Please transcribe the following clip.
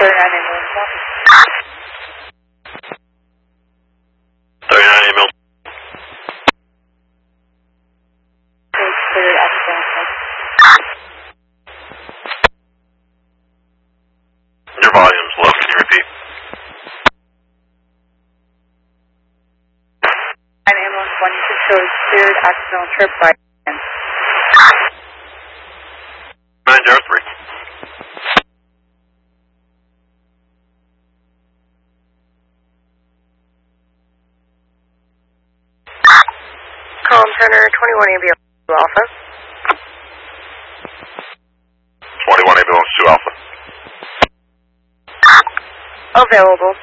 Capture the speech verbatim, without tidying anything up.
thirty-nine ambulance one. thirty-nine ambulance. Cleared accidental trip. Your volume's low. Can you repeat? nine ambulance one, you should show cleared accidental trip by nine zero three. Column Center, twenty-one ambulance two Alpha. twenty-one ambulance two Alpha. Available.